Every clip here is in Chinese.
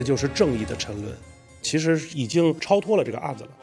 这就是正义的沉沦，其实已经超脱了这个案子了。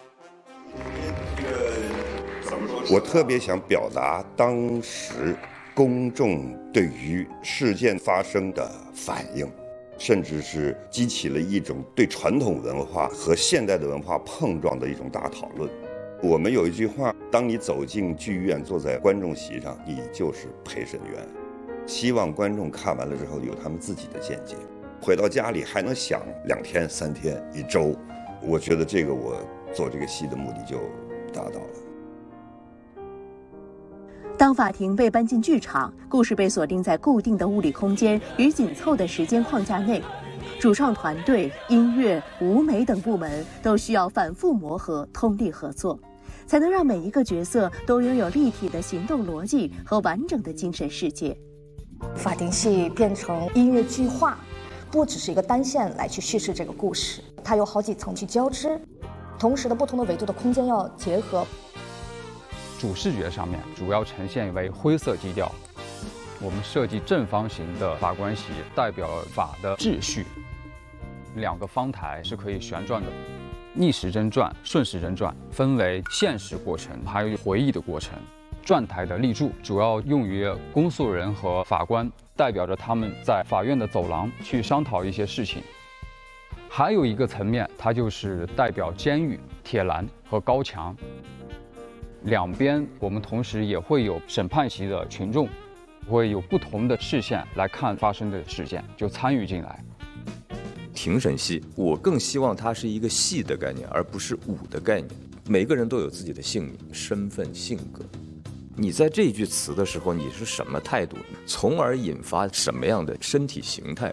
我特别想表达当时公众对于事件发生的反应，甚至是激起了一种对传统文化和现代的文化碰撞的一种大讨论。我们有一句话，当你走进剧院，坐在观众席上，你就是陪审员。希望观众看完了之后有他们自己的见解，回到家里还能想2天、3天、1周。我觉得这个我做这个戏的目的就达到了。 当法庭被搬进剧场，故事被锁定在固定的物理空间与紧凑的时间框架内，主创团队、音乐、舞美等部门都需要反复磨合、通力合作，才能让每一个角色都拥有立体的行动逻辑和完整的精神世界。 法庭戏变成音乐剧化，不只是一个单线来去叙事这个故事，它有好几层去交织，同时的不同的维度的空间要结合。 主视觉上面主要呈现为灰色基调，我们设计正方形的法官席，代表法的秩序。2个方台是可以旋转的，逆时针转、顺时针转，分为现实过程还有回忆的过程。转台的立柱主要用于公诉人和法官，代表着他们在法院的走廊去商讨一些事情。还有一个层面，它就是代表监狱、铁栏和高墙。两边我们同时也会有审判席的群众，会有不同的视线来看发生的事件，就参与进来。 庭审戏，我更希望它是一个戏的概念，而不是武的概念。每个人都有自己的姓名、身份、性格。你在这句词的时候，你是什么态度，从而引发什么样的身体形态？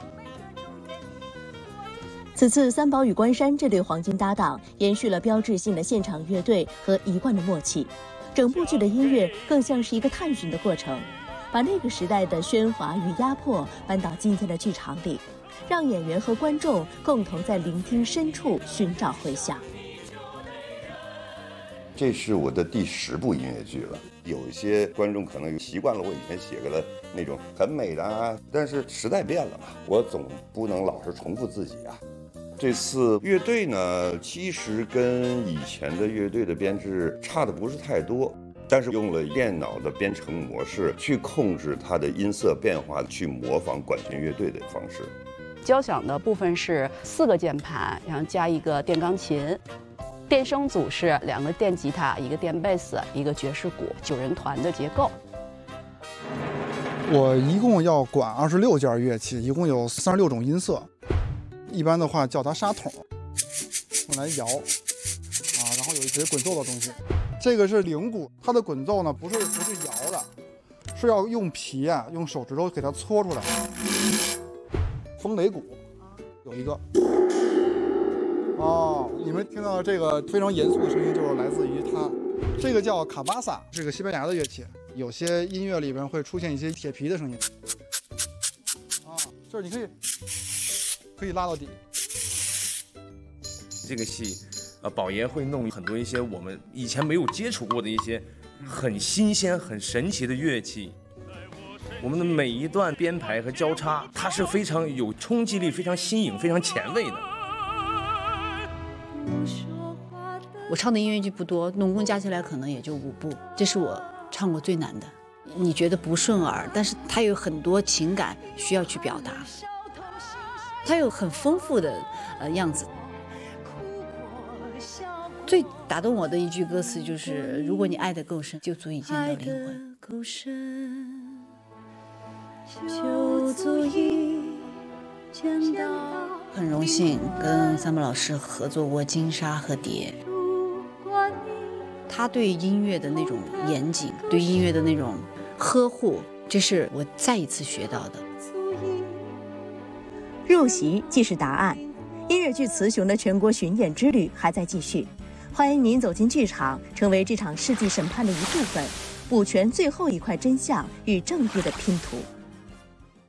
此次三宝与关山这对黄金搭档延续了标志性的现场乐队和一贯的默契，整部剧的音乐更像是一个探寻的过程，把那个时代的喧哗与压迫搬到今天的剧场里，让演员和观众共同在聆听深处寻找回响。 这是我的第10部音乐剧了，有一些观众可能习惯了我以前写过的那种很美的啊，但是时代变了嘛，我总不能老是重复自己啊。这次乐队呢，其实跟以前的乐队的编制差的不是太多，但是用了电脑的编程模式去控制它的音色变化，去模仿管弦乐队的方式。 交响的部分是4个键盘，然后加一个电钢琴。电声组是2个电吉他、1个电贝斯、1个爵士鼓，9人团的结构。 我一共要管26件乐器，一共有36种音色。一般的话叫它沙筒，用来摇啊，然后有一些滚奏的东西。这个是铃鼓，它的滚奏呢不是摇的，是要用皮啊，用手指头给它搓出来。风雷鼓有一个。哦，你们听到的这个非常严肃的声音，就是来自于它。这个叫卡巴萨，是个西班牙的乐器。有些音乐里边会出现一些铁皮的声音。啊，就是你可以拉到底。 这个戏，宝爷会弄很多一些我们以前没有接触过的一些很新鲜、很神奇的乐器。我们的每一段编排和交叉，它是非常有冲击力、非常新颖、非常前卫的。 我唱的音乐剧不多，总共加起来可能也就5部，这是我唱过最难的。你觉得不顺耳，但是它有很多情感需要去表达，它有很丰富的样子。最打动我的一句歌词就是：“如果你爱得够深，就足以见到灵魂。”就足以见到。很荣幸跟三木老师合作过《金沙》和《蝶》，他对音乐的那种严谨，对音乐的那种呵护，这是我再一次学到的。 入席即是答案，音乐剧《雌雄》的全国巡演之旅还在继续，欢迎您走进剧场，成为这场世纪审判的一部分，补全最后一块真相与正义的拼图。